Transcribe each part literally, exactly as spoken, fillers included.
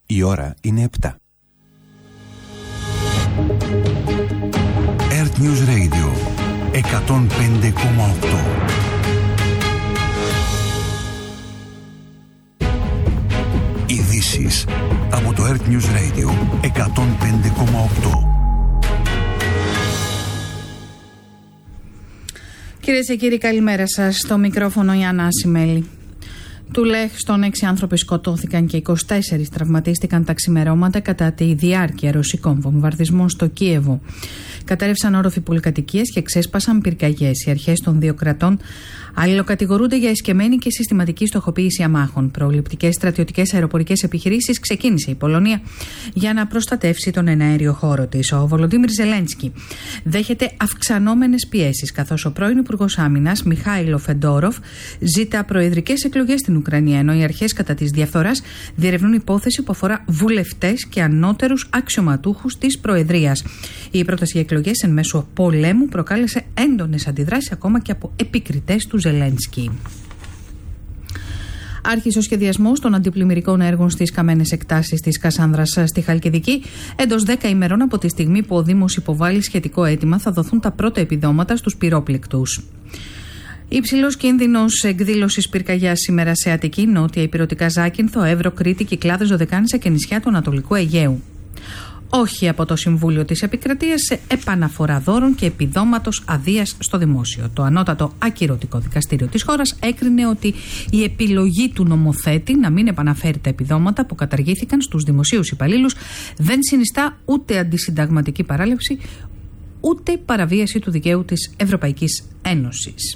Η ώρα είναι επτά. Earth News Radio εκατόν πέντε κόμμα οκτώ. Ειδήσεις από το Earth News Radio εκατόν πέντε κόμμα οκτώ. Κυρίες και κύριοι, καλημέρα σας. Στο μικρόφωνο η Άννα Ασημέλη. Τουλάχιστον έξι άνθρωποι σκοτώθηκαν και είκοσι τέσσερις τραυματίστηκαν τα ξημερώματα κατά τη διάρκεια ρωσικών βομβαρδισμών στο Κίεβο. Κατέρευσαν όροφοι πολυκατοικίες και ξέσπασαν πυρκαγιές. Οι αρχές των δύο κρατών αλληλοκατηγορούνται για εσκεμμένη και συστηματική στοχοποίηση αμάχων. Προληπτικές στρατιωτικές αεροπορικές επιχειρήσεις ξεκίνησε η Πολωνία για να προστατεύσει τον εναέριο χώρο της. Ο Βολοντίμιρ Ζελένσκι δέχεται αυξανόμενες πιέσεις, καθώς ο πρώην Υπουργός Άμυνας Μιχάηλο Φεντόροφ ζητά προεδρικές εκλογές στην Ουκρανία, ενώ οι αρχές κατά της διαφθοράς διερευνούν υπόθεση που αφορά βουλευτές και ανώτερους αξιωματούχους της Προεδρίας. Η πρόταση για εκλογές εν μέσω πολέμου προκάλεσε έντονες αντιδράσεις ακόμα και από επικριτές του Ζελένσκι. Άρχισε ο σχεδιασμός των αντιπλημμυρικών έργων στις καμένες εκτάσεις της Κασάνδρας στη Χαλκιδική. Εντός δέκα ημερών από τη στιγμή που ο Δήμος υποβάλλει σχετικό αίτημα, θα δοθούν τα πρώτα επιδόματα στους πυρόπληκτους. Υψηλός κίνδυνος εκδήλωσης πυρκαγιάς σήμερα σε Αττική, Νότια Ηπειρωτικά, Ζάκυνθο, Εύρο, Κρήτη, Κυκλάδες, Δωδεκάνησα και νησιά του Ανατολικού Αιγαίου. Όχι από το Συμβούλιο της Επικρατείας σε επαναφορά δώρων και επιδόματος αδείας στο δημόσιο. Το ανώτατο ακυρωτικό δικαστήριο της χώρας έκρινε ότι η επιλογή του νομοθέτη να μην επαναφέρει τα επιδόματα που καταργήθηκαν στους δημοσίους υπαλλήλους δεν συνιστά ούτε αντισυνταγματική παράληψη, ούτε παραβίαση του δικαίου της Ευρωπαϊκής Ένωσης.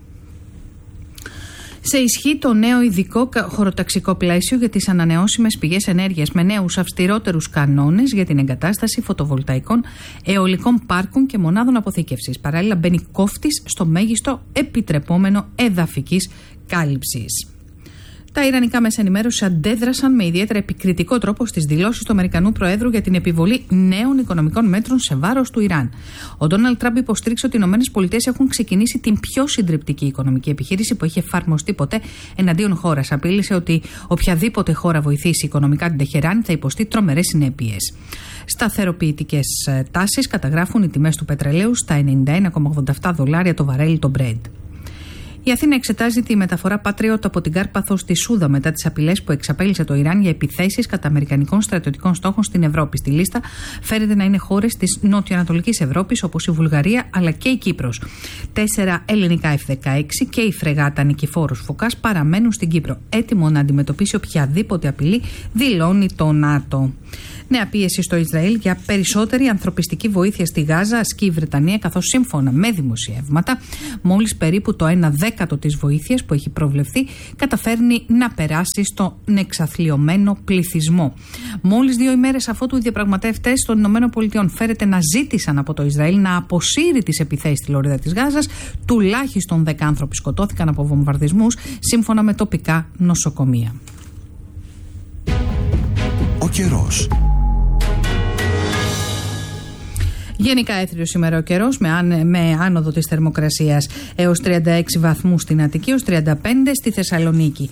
Σε ισχύ το νέο ειδικό χωροταξικό πλαίσιο για τις ανανεώσιμες πηγές ενέργειας, με νέους αυστηρότερους κανόνες για την εγκατάσταση φωτοβολταϊκών, αιωλικών πάρκων και μονάδων αποθήκευσης. Παράλληλα, μπαίνει κόφτης στο μέγιστο επιτρεπόμενο εδαφικής κάλυψης. Τα ιρανικά μέσα ενημέρωσης αντέδρασαν με ιδιαίτερα επικριτικό τρόπο στις δηλώσεις του Αμερικανού Προέδρου για την επιβολή νέων οικονομικών μέτρων σε βάρος του Ιράν. Ο Ντόναλντ Τραμπ υποστήριξε ότι οι ΗΠΑ έχουν ξεκινήσει την πιο συντριπτική οικονομική επιχείρηση που έχει εφαρμοστεί ποτέ εναντίον χώρας. Απείλησε ότι οποιαδήποτε χώρα βοηθήσει οικονομικά την Τεχεράνη θα υποστεί τρομερές συνέπειες. Σταθεροποιητικές τάσεις καταγράφουν οι τιμές του πετρελαίου στα ενενήντα ένα κόμμα ογδόντα επτά δολάρια το βαρέλι το Brent. Η Αθήνα εξετάζει τη μεταφορά Patriot από την Κάρπαθο στη Σούδα μετά τις απειλές που εξαπέλυσε το Ιράν για επιθέσεις κατά αμερικανικών στρατιωτικών στόχων στην Ευρώπη. Στη λίστα φέρεται να είναι χώρες της νοτιοανατολικής Ευρώπης όπως η Βουλγαρία αλλά και η Κύπρος. Τέσσερα ελληνικά εφ δεκαέξι και η φρεγάτα Νικηφόρος Φωκάς παραμένουν στην Κύπρο, έτοιμο να αντιμετωπίσει οποιαδήποτε απειλή, δηλώνει το ΝΑΤΟ. Νέα πίεση στο Ισραήλ για περισσότερη ανθρωπιστική βοήθεια στη Γάζα ασκεί η Βρετανία, καθώς σύμφωνα με δημοσιεύματα, μόλις περίπου το ένα δέκατο της βοήθειας που έχει προβλεφθεί καταφέρνει να περάσει στον εξαθλιωμένο πληθυσμό. Μόλις δύο ημέρες αφότου οι διαπραγματευτές των ΗΠΑ φέρεται να ζήτησαν από το Ισραήλ να αποσύρει τις επιθέσεις στη λωρίδα της Γάζας, τουλάχιστον δέκα άνθρωποι σκοτώθηκαν από βομβαρδισμούς, σύμφωνα με τοπικά νοσοκομεία. Ο καιρός. Γενικά έθριος σήμερα ο καιρός με, άν, με άνοδο της θερμοκρασίας έως τριάντα έξι βαθμούς στην Αττική, έως τριάντα πέντε στη Θεσσαλονίκη.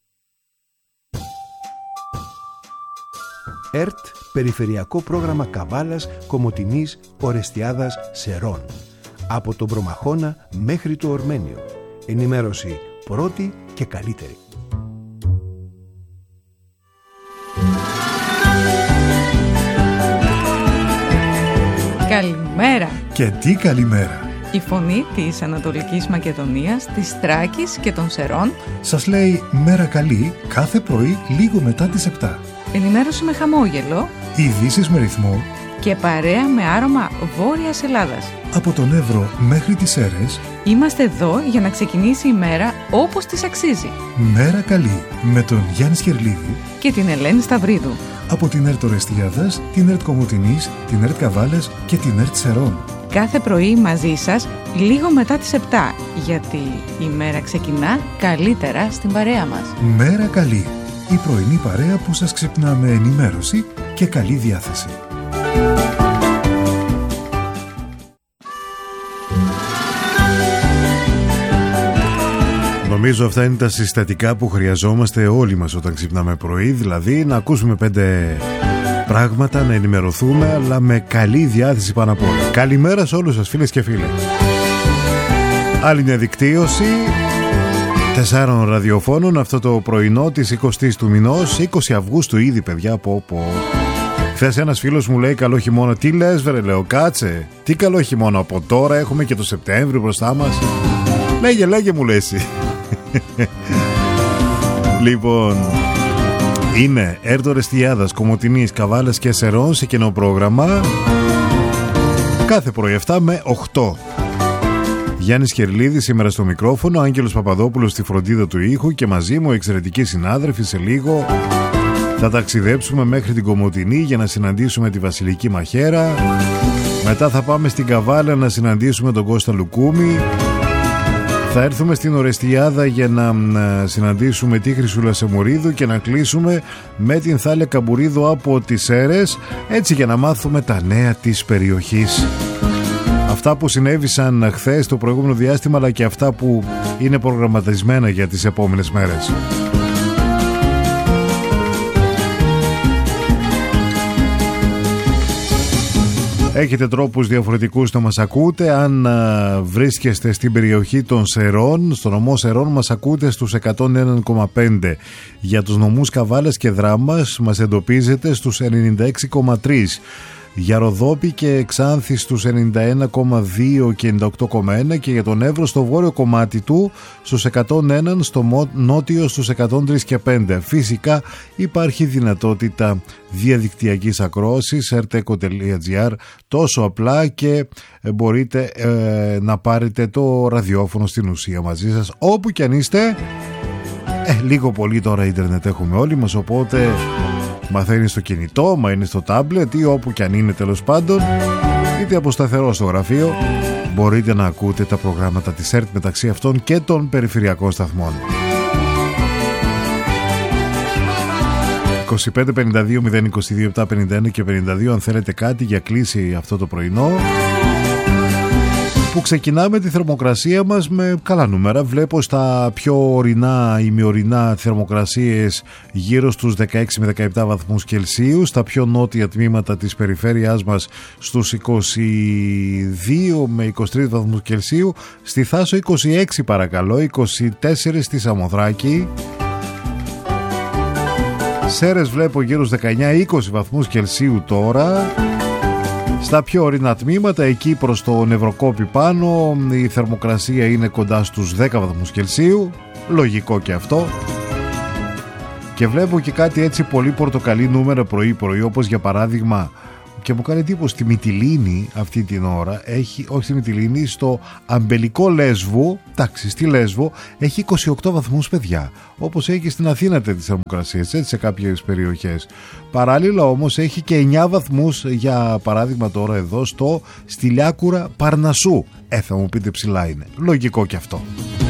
ΕΡΤ, Περιφερειακό Πρόγραμμα Καβάλας, Κομοτηνής, Ορεστιάδας, Σερών. Από τον Προμαχώνα μέχρι το Ορμένιο. Ενημέρωση πρώτη και καλύτερη. Καλημέρα! Και τι καλημέρα! Η φωνή της Ανατολικής Μακεδονίας, της Θράκης και των Σερών σας λέει μέρα καλή κάθε πρωί λίγο μετά τις επτά. Ενημέρωση με χαμόγελο, ειδήσεις με ρυθμό και παρέα με άρωμα Βόρειας Ελλάδας. Από τον Εύρο μέχρι τις Σέρρες είμαστε εδώ για να ξεκινήσει η μέρα όπως της αξίζει. Μέρα καλή με τον Γιάννη Σχερλίδη και την Ελένη Σταυρίδου. Από την ΕΡΤ Ορεστιάδας, την ΕΡΤ Κομοτηνής, την ΕΡΤ Καβάλας και την ΕΡΤ Σερών. Κάθε πρωί μαζί σας λίγο μετά τις επτά, γιατί η μέρα ξεκινά καλύτερα στην παρέα μας. Μέρα καλή, η πρωινή παρέα που σας ξυπνά με ενημέρωση και καλή διάθεση. Νομίζω αυτά είναι τα συστατικά που χρειαζόμαστε όλοι μας όταν ξυπνάμε πρωί, δηλαδή να ακούσουμε πέντε πράγματα, να ενημερωθούμε, αλλά με καλή διάθεση πάνω απ' όλα. Καλημέρα σε όλους σας φίλες και φίλοι. Άλλη μια δικτύωση τεσσάρων ραδιοφώνων αυτό το πρωινό της εικοστής του μηνός, είκοσι Αυγούστου ήδη, παιδιά, πω πω. Χθες ένας φίλος μου λέει καλό χειμώνα. Τι λες βρε, λέω, κάτσε. Τι καλό χειμώνα, από τώρα έχουμε και το Σεπτέμβριο μπροστά μας. Λέγε, λέγε μου λες. Λοιπόν, είναι Έρτο Ρεστιάδας, Κομοτηνής, Καβάλας και Σερών σε κοινό πρόγραμμα κάθε πρωί εφτά με οκτώ. Γιάννης Χερλίδης σήμερα στο μικρόφωνο, Άγγελος Παπαδόπουλος στη φροντίδα του ήχου και μαζί μου εξαιρετικοί συνάδελφοι. Σε λίγο θα ταξιδέψουμε μέχρι την Κομοτηνή για να συναντήσουμε τη Βασιλική Μαχαίρα. Μετά θα πάμε στην Καβάλα να συναντήσουμε τον Κώστα Λουκούμη. Θα έρθουμε στην Ορεστιάδα για να συναντήσουμε τη Χρυσούλα Σεμουρίδου και να κλείσουμε με την Θάλια Καμπουρίδου από τις Σέρρες, έτσι για να μάθουμε τα νέα της περιοχής. Αυτά που συνέβησαν χθες το προηγούμενο διάστημα, αλλά και αυτά που είναι προγραμματισμένα για τις επόμενες μέρες. Έχετε τρόπους διαφορετικούς να μας ακούτε. Αν α, βρίσκεστε στην περιοχή των Σερών, στο νομό Σερών, μας ακούτε στους εκατόν ένα κόμμα πέντε. Για τους νομούς Καβάλας και Δράμας μας εντοπίζετε στους ενενήντα έξι κόμμα τρία. Για Ροδόπη και Ξάνθη στους ενενήντα ένα κόμμα δύο και ενενήντα οκτώ κόμμα ένα, και για τον Εύρο στο βόρειο κομμάτι του στους εκατόν ένα, στο νότιο στους εκατόν τρία και πέντε. Φυσικά υπάρχει δυνατότητα διαδικτυακής ακρόασης ερτέκο τελεία τζι άρ, τόσο απλά, και μπορείτε ε, να πάρετε το ραδιόφωνο στην ουσία μαζί σας όπου κι αν είστε. ε, λίγο πολύ τώρα ίντερνετ έχουμε όλοι μας, οπότε μαθαίνει στο κινητό, μα είναι στο τάμπλετ ή όπου κι αν είναι, τέλος πάντων, είτε από σταθερό στο γραφείο, μπορείτε να ακούτε τα προγράμματα της ΕΡΤ μεταξύ αυτών και των περιφερειακών σταθμών. είκοσι πέντε πενήντα δύο μηδέν είκοσι δύο επτά πενήντα ένα και πενήντα δύο αν θέλετε κάτι για κλείσει αυτό το πρωινό, που ξεκινάμε τη θερμοκρασία μας με καλά νούμερα. Βλέπω στα πιο ορεινά, ημιορεινά θερμοκρασίες γύρω στους δεκαέξι με δεκαεπτά βαθμούς Κελσίου, στα πιο νότια τμήματα της περιφέρειάς μας στους είκοσι δύο με είκοσι τρεις βαθμούς Κελσίου, στη Θάσο είκοσι έξι παρακαλώ, είκοσι τέσσερα στη Σαμοθράκη. Σέρες βλέπω γύρω στους δεκαεννιά είκοσι βαθμούς Κελσίου τώρα. Στα πιο ορεινά τμήματα, εκεί προς το Νευροκόπη πάνω, η θερμοκρασία είναι κοντά στους δέκα βαθμούς Κελσίου. Λογικό και αυτό. Και βλέπω και κάτι έτσι πολύ πορτοκαλί νούμερα πρωί-πρωί, όπως για παράδειγμα, και μου κάνει εντύπωση, στη Μυτιλήνη αυτή την ώρα έχει, όχι στη Μυτιλήνη, στο αμπελικό Λέσβο, εντάξει, στη Λέσβο έχει είκοσι οκτώ βαθμούς, παιδιά, όπως έχει και στην Αθήνα τέτοιες θερμοκρασίες, έτσι, σε κάποιες περιοχές. Παράλληλα όμως έχει και εννιά βαθμούς, για παράδειγμα τώρα εδώ στο Στυλιάκουρα Παρνασσού. Ε, θα μου πείτε, ψηλά είναι. Λογικό και αυτό.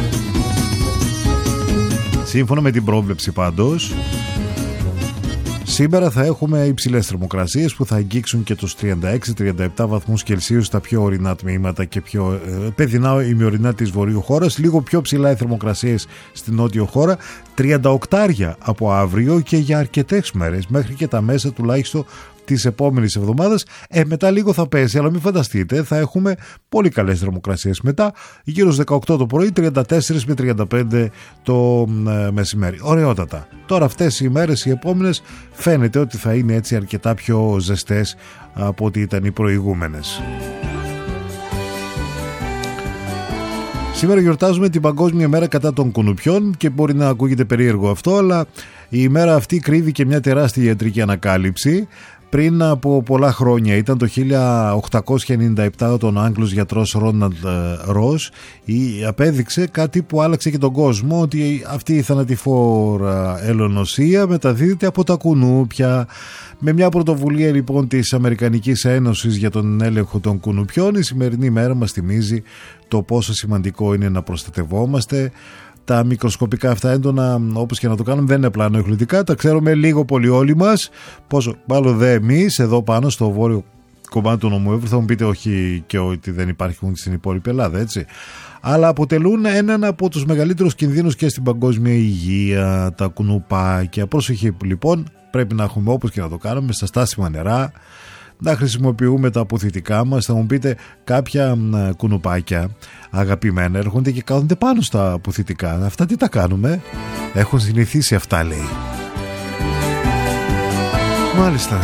Σύμφωνα με την πρόβλεψη πάντως, σήμερα θα έχουμε υψηλές θερμοκρασίες που θα αγγίξουν και τους τριάντα έξι με τριάντα επτά βαθμούς Κελσίου στα πιο ορεινά τμήματα και πιο ε, παιδινά ημιορεινά της βορείου χώρας. Λίγο πιο ψηλά οι θερμοκρασίες στην νότιο χώρα. τριάντα οκτώ από αύριο και για αρκετές μέρες, μέχρι και τα μέσα τουλάχιστον της επόμενης εβδομάδας. Ε, μετά λίγο θα πέσει, αλλά μην φανταστείτε, θα έχουμε πολύ καλές θερμοκρασίες μετά, γύρω στις δεκαοκτώ το πρωί, τριάντα τέσσερα με τριάντα πέντε το ε, μεσημέρι. Ωραιότατα. Τώρα αυτές οι μέρες οι επόμενες φαίνεται ότι θα είναι έτσι αρκετά πιο ζεστές από ό,τι ήταν οι προηγούμενες. Σήμερα γιορτάζουμε την Παγκόσμια Μέρα κατά των κουνουπιών και μπορεί να ακούγεται περίεργο αυτό, αλλά η ημέρα αυτή κρύβει και μια τεράστια ιατρική ανακάλυψη. Πριν από πολλά χρόνια, ήταν το χίλια οκτακόσια ενενήντα επτά, ο Άγγλος γιατρός Ρόναλντ Ρος απέδειξε κάτι που άλλαξε και τον κόσμο, ότι αυτή η θανατηφόρα ελονοσία μεταδίδεται από τα κουνούπια. Με μια πρωτοβουλία λοιπόν της Αμερικανικής Ένωσης για τον έλεγχο των κουνουπιών, η σημερινή μέρα μας θυμίζει το πόσο σημαντικό είναι να προστατευόμαστε. Τα μικροσκοπικά αυτά έντονα, όπως και να το κάνουμε, δεν είναι απλά νοηχλητικά, τα ξέρουμε λίγο πολύ όλοι μας, πόσο μάλλον δε εμείς εδώ πάνω στο βόρειο κομμάτι του νομού Εύρου. Θα μου πείτε όχι και ότι δεν υπάρχουν στην υπόλοιπη Ελλάδα, έτσι. Αλλά αποτελούν έναν από τους μεγαλύτερους κινδύνους και στην παγκόσμια υγεία, τα κουνουπάκια. Πρόσεχε λοιπόν, πρέπει να έχουμε, όπως και να το κάνουμε, στα στάσιμα νερά, να χρησιμοποιούμε τα αποθητικά μας. Θα μου πείτε, κάποια κουνουπάκια αγαπημένα έρχονται και κάθονται πάνω στα αποθητικά. Αυτά τι τα κάνουμε? Έχουν συνηθίσει αυτά, λέει. Μάλιστα.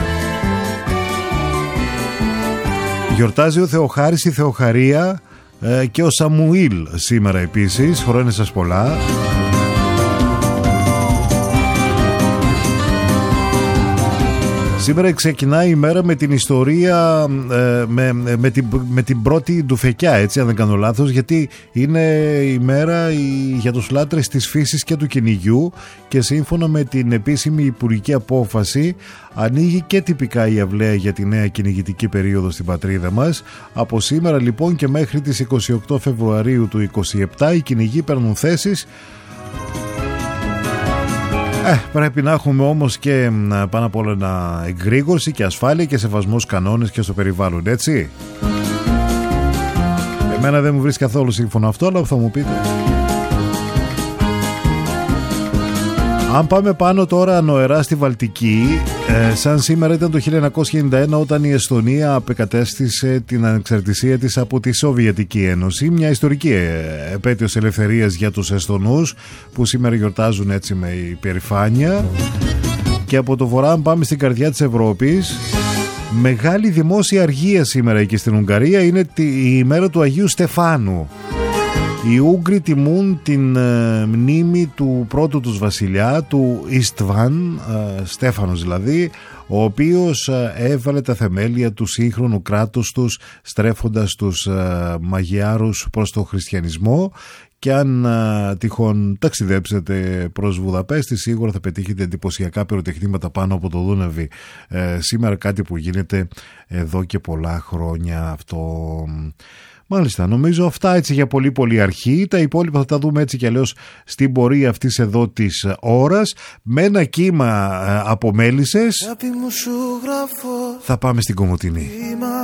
Γιορτάζει ο Θεοχάρης, η Θεοχαρία ε, και ο Σαμουήλ σήμερα επίσης. Χρόνια σας πολλά. Σήμερα ξεκινάει η μέρα με την ιστορία, ε, με, με, την, με την πρώτη ντουφεκιά, έτσι, αν δεν κάνω λάθος, γιατί είναι η μέρα η, για τους λάτρες της φύσης και του κυνηγιού, και σύμφωνα με την επίσημη υπουργική απόφαση ανοίγει και τυπικά η αυλαία για τη νέα κυνηγητική περίοδο στην πατρίδα μας. Από σήμερα λοιπόν και μέχρι τις είκοσι οκτώ Φεβρουαρίου του είκοσι επτά οι κυνηγοί παίρνουν θέσεις. Ε, πρέπει να έχουμε όμως και πάνω απ' όλα εγρήγορση και ασφάλεια και σεβασμός κανόνες και στο περιβάλλον, έτσι. Εμένα δεν μου βρίσκει καθόλου σύμφωνο αυτό, αλλά θα μου πείτε. Αν πάμε πάνω τώρα νοερά στη Βαλτική, ε, σαν σήμερα ήταν το χίλια εννιακόσια ενενήντα ένα όταν η Εσθονία απεκατέστησε την ανεξαρτησία της από τη Σοβιετική Ένωση. Μια ιστορική επέτειος ελευθερίας για τους Εσθονούς που σήμερα γιορτάζουν έτσι με υπερηφάνεια. Και από το βορρά πάμε στην καρδιά της Ευρώπης. Μεγάλη δημόσια αργία σήμερα εκεί στην Ουγγαρία, είναι η ημέρα του Αγίου Στεφάνου. Οι Ούγγροι τιμούν την ε, μνήμη του πρώτου τους βασιλιά, του Ιστβάν, ε, Στέφανος δηλαδή, ο οποίος ε, έβαλε τα θεμέλια του σύγχρονου κράτους τους, στρέφοντας τους ε, Μαγιάρους προς το χριστιανισμό. Και αν α, τυχόν ταξιδέψετε προς Βουδαπέστη, σίγουρα θα πετύχετε εντυπωσιακά πυροτεχνήματα πάνω από το Δούναβι. Ε, σήμερα κάτι που γίνεται εδώ και πολλά χρόνια αυτό. Μάλιστα, νομίζω αυτά έτσι για πολύ πολύ αρχή. Τα υπόλοιπα θα τα δούμε έτσι κι αλλιώς στην πορεία αυτής εδώ της ώρας. Με ένα κύμα από μέλισσες θα πάμε στην Κομοτηνή.